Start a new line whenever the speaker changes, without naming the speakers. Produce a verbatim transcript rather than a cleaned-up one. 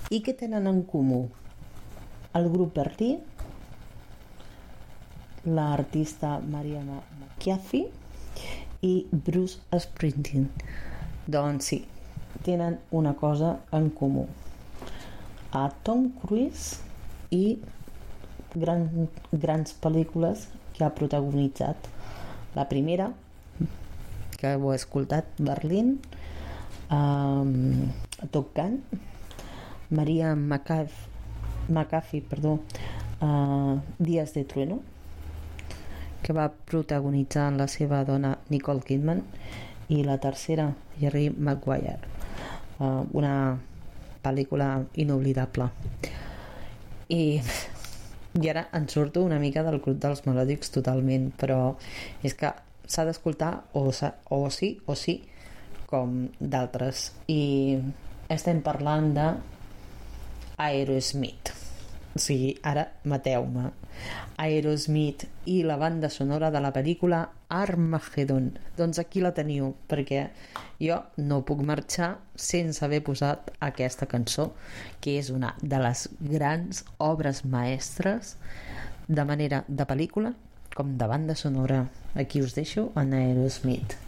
I què tenen en comú? El grup Berlí, l'artista Mariana McAfee i Bruce Springsteen. Doncs sí, tenen una cosa en comú: a Tom Cruise i gran, grans pel·lícules que ha protagonitzat. La primera, que ho he escoltat, Berlín, um, Top Gun, Maria McAfee, McAfee perdó, uh, Días de Trueno, que va protagonitzar la seva dona Nicole Kidman, i la tercera, Jerry Maguire, uh, una pel·lícula inoblidable. I, i ara en surto una mica del club dels melòdics totalment, però és que s'ha d'escoltar o, o sí o sí, com d'altres. I estem parlant de Aerosmith. O sigui, ara mateu-me. Aerosmith i la banda sonora de la pel·lícula Armageddon. Doncs aquí la teniu, perquè jo no puc marxar sense haver posat aquesta cançó, que és una de les grans obres maestres de manera de pel·lícula com de banda sonora. Aquí us deixo en Aerosmith.